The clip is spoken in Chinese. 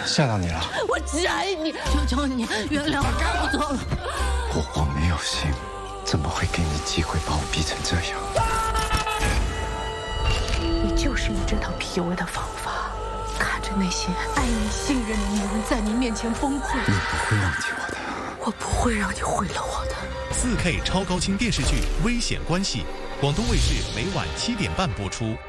吓到你了？ 我只爱你，求求你原谅我，我错了。 我没有心，怎么会给你机会把我逼成这样？ 你就是用这套 PUA 的方法，看着那些爱你、信任的女人在你面前崩溃。 你不会忘记我的， 我不会让你毁了我的。 4K 超高清电视剧《危险关系》，广东卫视每晚7点半播出。